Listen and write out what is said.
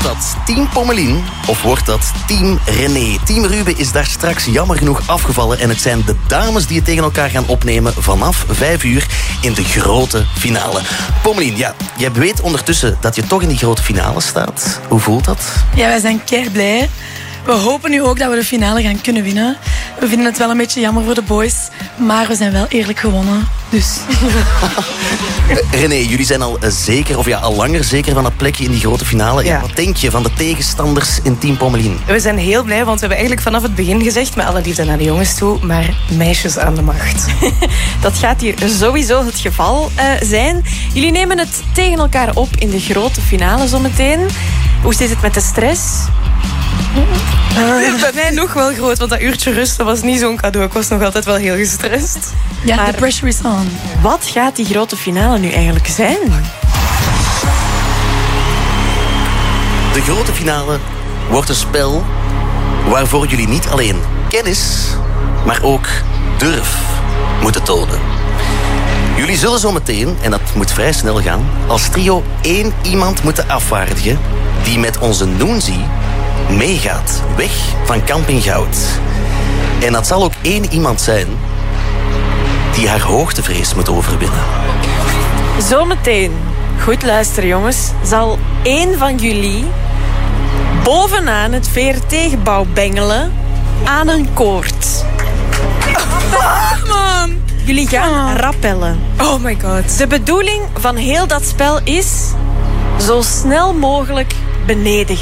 dat Team Pommelien of wordt dat Team René? Team Ruben is daar straks jammer genoeg afgevallen en het zijn de dames die het tegen elkaar gaan opnemen vanaf 5 uur in de grote finale. Pommelien, ja, jij weet ondertussen dat je toch in die grote finale staat. Hoe voelt dat? Ja, wij zijn keiblij. We hopen nu ook dat we de finale gaan kunnen winnen. We vinden het wel een beetje jammer voor de boys, maar we zijn wel eerlijk gewonnen. Dus. René, jullie zijn al zeker, of ja, al langer zeker van een plekje in die grote finale. Ja. Wat denk je van de tegenstanders in Team Pommelien? We zijn heel blij, want we hebben eigenlijk vanaf het begin gezegd, met alle liefde naar de jongens toe, maar meisjes aan de macht. Dat gaat hier sowieso het geval zijn. Jullie nemen het tegen elkaar op in de grote finale zometeen. Hoe zit het met de stress? Bij mij nog wel groot, want dat uurtje rusten was niet zo'n cadeau. Ik was nog altijd wel heel gestrest. Ja, Maar the pressure is on. wat gaat die grote finale nu eigenlijk zijn? De grote finale wordt een spel waarvoor jullie niet alleen kennis, maar ook durf moeten tonen. Jullie zullen zo meteen, en dat moet vrij snel gaan, als trio 1 iemand moeten afvaardigen die met onze Noenzie meegaat, weg van Camping Goud. En dat zal ook 1 iemand zijn die haar hoogtevrees moet overwinnen. Zometeen, goed luisteren jongens, zal één van jullie bovenaan het VRT-gebouw bengelen aan een koord. Man! Jullie gaan rappellen. Oh my god. De bedoeling van heel dat spel is zo snel mogelijk beneden